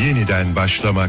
yeniden başlamak.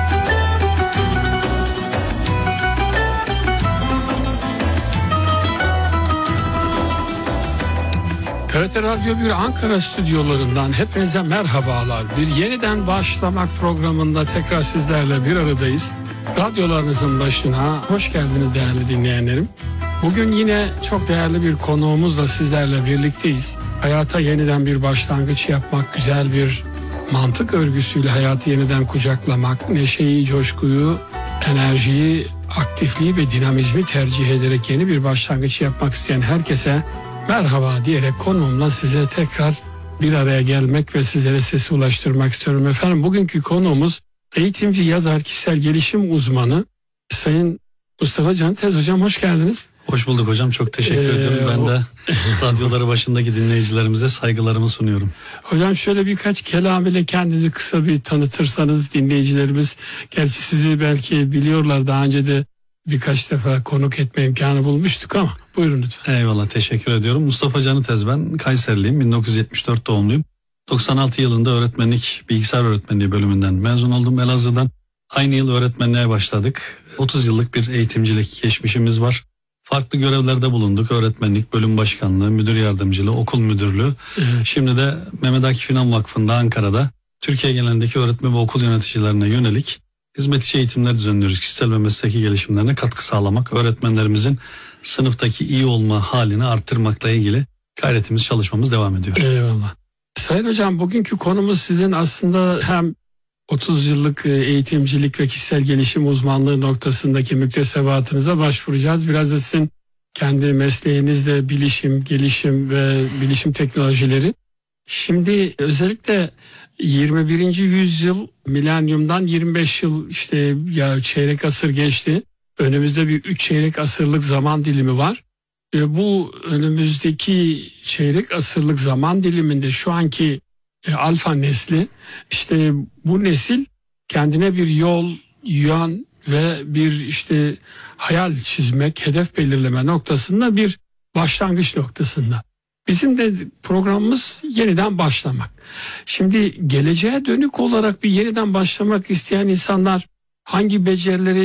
TRT Radyo 1 Ankara stüdyolarından hepinize merhabalar. Bir yeniden başlamak programında tekrar sizlerle bir aradayız. Radyolarınızın başına hoş geldiniz değerli dinleyenlerim. Bugün yine çok değerli bir konuğumuzla sizlerle birlikteyiz. Hayata yeniden bir başlangıç yapmak, güzel bir mantık örgüsüyle hayatı yeniden kucaklamak, neşeyi, coşkuyu, enerjiyi, aktifliği ve dinamizmi tercih ederek yeni bir başlangıç yapmak isteyen herkese merhaba diyerek konuğumla size tekrar bir araya gelmek ve sizlere sesi ulaştırmak istiyorum. Efendim bugünkü konuğumuz eğitimci, yazar, kişisel gelişim uzmanı Sayın Mustafa Can Tez. Hocam hoş geldiniz. Hoş bulduk hocam, çok teşekkür ederim. Ben de radyoları başındaki dinleyicilerimize saygılarımı sunuyorum. Hocam şöyle birkaç kelam ile kendinizi kısa bir tanıtırsanız dinleyicilerimiz, gerçi sizi belki biliyorlar, daha önce de birkaç defa konuk etme imkanı bulmuştuk ama buyurun lütfen. Eyvallah, teşekkür ediyorum. Mustafa Can Tez ben, Kayserliyim, 1974 doğumluyum. 96 yılında öğretmenlik, bilgisayar öğretmenliği bölümünden mezun oldum Elazığ'dan. Aynı yıl öğretmenliğe başladık. 30 yıllık bir eğitimcilik geçmişimiz var. Farklı görevlerde bulunduk. Öğretmenlik, bölüm başkanlığı, müdür yardımcılığı, okul müdürlüğü. Evet. Şimdi de Mehmet Akif İnan Vakfı'nda Ankara'da Türkiye genelindeki öğretmen ve okul yöneticilerine yönelik hizmet içi eğitimler düzenliyoruz. Kişisel ve mesleki gelişimlerine katkı sağlamak, öğretmenlerimizin sınıftaki iyi olma halini arttırmakla ilgili gayretimiz, çalışmamız devam ediyor. Eyvallah. Sayın hocam, bugünkü konumuz sizin aslında hem 30 yıllık eğitimcilik ve kişisel gelişim uzmanlığı noktasındaki müktesebatınıza başvuracağız. Biraz da sizin kendi mesleğinizde bilişim, gelişim ve bilişim teknolojileri. Şimdi özellikle 21. yüzyıl, milenyumdan 25 yıl işte ya çeyrek asır geçti. Önümüzde bir 3 çeyrek asırlık zaman dilimi var. Bu önümüzdeki çeyrek asırlık zaman diliminde şu anki alfa nesli, işte bu nesil kendine bir yol, yön ve bir işte hayal çizmek, hedef belirleme noktasında bir başlangıç noktasında. Bizim de programımız yeniden başlamak. Şimdi geleceğe dönük olarak bir yeniden başlamak isteyen insanlar hangi becerileri